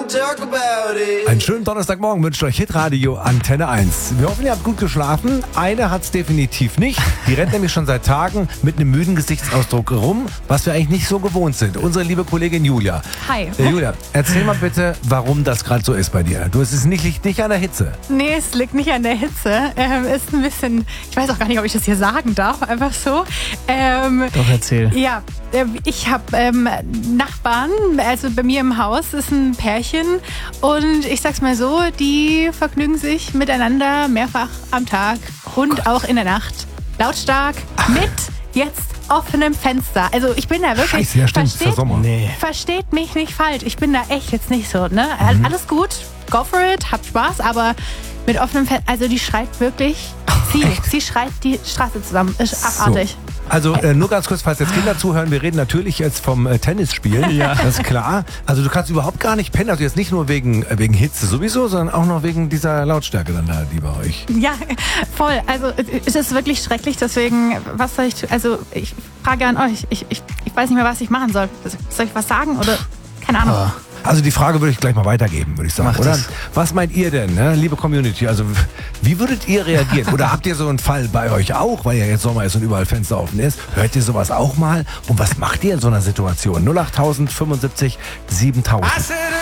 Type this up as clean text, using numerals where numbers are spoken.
Einen schönen Donnerstagmorgen wünscht euch Hitradio Antenne 1. Wir hoffen, ihr habt gut geschlafen. Eine hat's definitiv nicht. Die rennt nämlich schon seit Tagen mit einem müden Gesichtsausdruck rum, was wir eigentlich nicht so gewohnt sind. Unsere liebe Kollegin Julia. Hi. Julia, erzähl mal bitte, warum das gerade so ist bei dir. Liegt nicht an der Hitze. Nee, es liegt nicht an der Hitze. Ist ein bisschen, ich weiß auch gar nicht, ob ich das hier sagen darf, einfach so. Doch, erzähl. Ja, ich habe Nachbarn, also bei mir im Haus ist ein Pärchen und ich sag's mal so, die vergnügen sich miteinander mehrfach am Tag und auch in der Nacht. Lautstark mit jetzt offenem Fenster. Also ich bin da wirklich... Scheiße, ja stimmt, ist der Sommer. Nee. Versteht mich nicht falsch, ich bin da echt jetzt nicht so, ne? Alles gut, go for it, habt Spaß, aber mit offenem Fenster, also die schreit wirklich, sie schreit die Straße zusammen, ist abartig. So. Also nur ganz kurz, falls jetzt Kinder zuhören, wir reden natürlich jetzt vom Tennisspielen, Ja. das ist klar. Also du kannst überhaupt gar nicht pennen, also jetzt nicht nur wegen Hitze sowieso, sondern auch noch wegen dieser Lautstärke dann da, die bei euch. Ja, voll, also es ist wirklich schrecklich, deswegen, was soll ich tun? Also ich frage an euch, ich weiß nicht mehr, was ich machen soll. Soll ich was sagen oder, keine Ahnung. Also die Frage würde ich gleich mal weitergeben, würde ich sagen, Macht oder? es. Was meint ihr denn, ne, liebe Community? Also wie würdet ihr reagieren? Oder habt ihr so einen Fall bei euch auch, weil ja jetzt Sommer ist und überall Fenster offen ist? Hört ihr sowas auch mal? Und was macht ihr in so einer Situation? 08000 75 7000.